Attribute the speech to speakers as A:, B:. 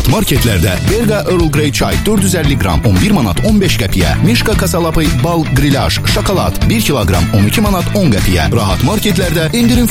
A: Rahat marketlərdə Berqa Earl Grey çay 450 qram 11 manat 15 qəpiyə, Mişka kasalapı bal qrilaj şokolad 1 kiloqram 12 manat 10 qəpiyə. Rahat marketlərdə indirim